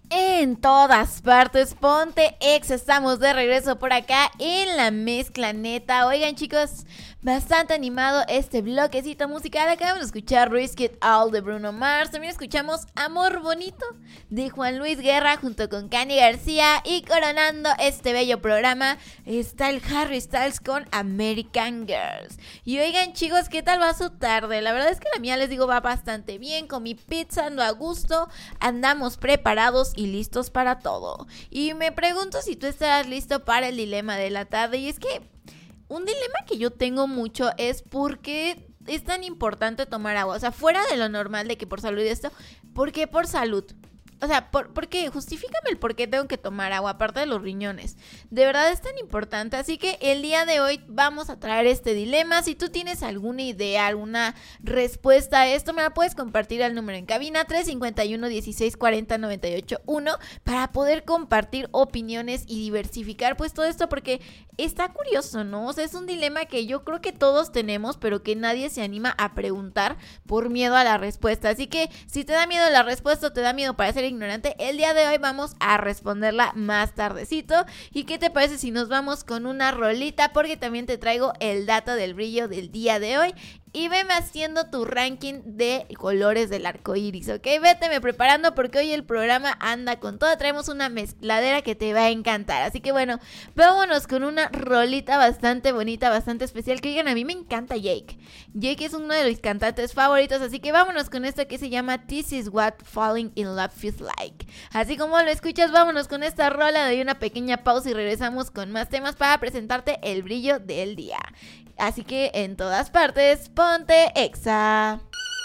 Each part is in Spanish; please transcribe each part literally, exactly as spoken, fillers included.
En todas partes, ponte ex, estamos de regreso por acá en la mezcla neta. Oigan chicos, bastante animado este bloquecito musical. Acabamos de escuchar Risk It All de Bruno Mars. También escuchamos Amor Bonito de Juan Luis Guerra junto con Cani García. Y coronando este bello programa está el Harry Styles con American Girls. Y oigan chicos, ¿qué tal va su tarde? La verdad es que la mía, les digo, va bastante bien. Comí pizza, ando a gusto, andamos preparados y listos para todo. Y me pregunto si tú estarás listo para el dilema de la tarde. Y es que un dilema que yo tengo mucho es por qué es tan importante tomar agua. O sea, fuera de lo normal de que por salud y esto, ¿por qué por salud? O sea, ¿por, ¿por qué? Justifícame el por qué tengo que tomar agua, aparte de los riñones. De verdad es tan importante. Así que el día de hoy vamos a traer este dilema. Si tú tienes alguna idea, alguna respuesta a esto, me la puedes compartir al número en cabina tres cinco uno, dieciséis cuarenta, noventa y ocho uno para poder compartir opiniones y diversificar pues todo esto, porque está curioso, ¿no? O sea, es un dilema que yo creo que todos tenemos, pero que nadie se anima a preguntar por miedo a la respuesta. Así que si te da miedo la respuesta o te da miedo parecer ignorante, el día de hoy vamos a responderla más tardecito. ¿Y qué te parece si nos vamos con una rolita? Porque también te traigo el dato del brillo del día de hoy. Y veme haciendo tu ranking de colores del arco iris, ¿ok? Véteme preparando porque hoy el programa anda con todo. Traemos una mezcladera que te va a encantar. Así que bueno, vámonos con una rolita bastante bonita, bastante especial. Que digan, a mí me encanta Jake. Jake es uno de mis cantantes favoritos. Así que vámonos con esto que se llama This Is What Falling in Love Feels Like. Así como lo escuchas, vámonos con esta rola. Doy una pequeña pausa y regresamos con más temas para presentarte el brillo del día. Así que en todas partes, ponte exa.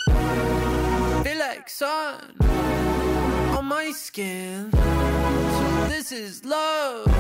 Feel like sun on my skin. So this is love.